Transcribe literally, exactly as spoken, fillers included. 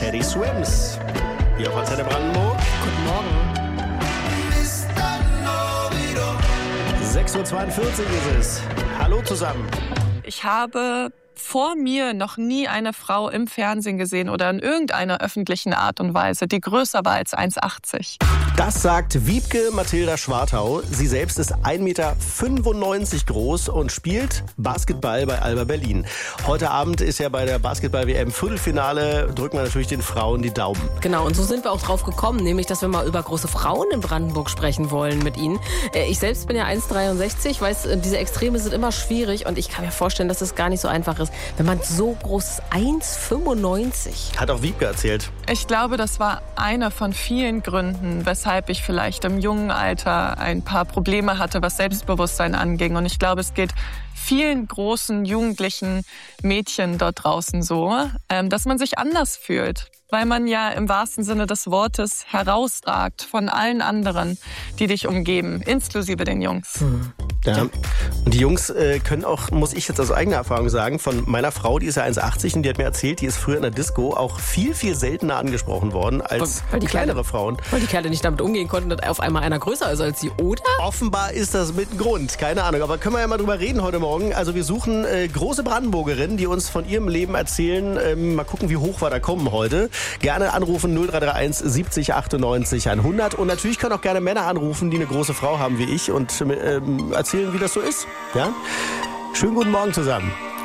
Teddy Swims. Hier auf Antenne Brandenburg. Guten Morgen. sechs Uhr zweiundvierzig ist es. Hallo zusammen. Ich habe vor mir noch nie eine Frau im Fernsehen gesehen oder in irgendeiner öffentlichen Art und Weise, die größer war als eins Komma achtzig. Das sagt Wiebke Mathilda Schwartau. Sie selbst ist ein Meter fünfundneunzig groß und spielt Basketball bei Alba Berlin. Heute Abend ist ja bei der Basketball-W M Viertelfinale. Drücken wir natürlich den Frauen die Daumen. Genau, und so sind wir auch drauf gekommen, nämlich, dass wir mal über große Frauen in Brandenburg sprechen wollen mit ihnen. Ich selbst bin ja eins Komma dreiundsechzig, weiß, diese Extreme sind immer schwierig und ich kann mir vorstellen, dass es gar nicht so einfach ist, wenn man so groß ist. eins Komma fünfundneunzig. Hat auch Wiebke erzählt. Ich glaube, das war einer von vielen Gründen, weshalb ich vielleicht im jungen Alter ein paar Probleme hatte, was Selbstbewusstsein anging. Und ich glaube, es geht vielen großen jugendlichen Mädchen dort draußen so, dass man sich anders fühlt. Weil man ja im wahrsten Sinne des Wortes herausragt von allen anderen, die dich umgeben, inklusive den Jungs. Hm. Ja. Und die Jungs äh, können auch, muss ich jetzt aus eigener Erfahrung sagen, von meiner Frau, die ist ja eins Komma achtzig und die hat mir erzählt, die ist früher in der Disco auch viel, viel seltener angesprochen worden als weil die kleinere Kerle, Frauen. Weil die Kerle nicht damit umgehen konnten, dass auf einmal einer größer ist als sie, oder? Offenbar ist das mit einem Grund, keine Ahnung. Aber können wir ja mal drüber reden heute Morgen. Also wir suchen äh, große Brandenburgerinnen, die uns von ihrem Leben erzählen. Ähm, mal gucken, wie hoch wir da kommen heute. Gerne anrufen null drei drei eins siebzig achtundneunzig hundert. Und natürlich können auch gerne Männer anrufen, die eine große Frau haben wie ich und ähm, erzählen, wie das so ist. Ja? Schönen guten Morgen zusammen.